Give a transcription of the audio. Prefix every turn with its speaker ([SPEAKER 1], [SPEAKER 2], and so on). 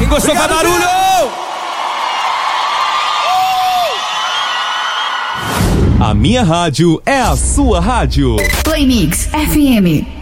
[SPEAKER 1] gostou, faz barulho!
[SPEAKER 2] A minha rádio é a sua rádio.
[SPEAKER 3] Play Mix FM.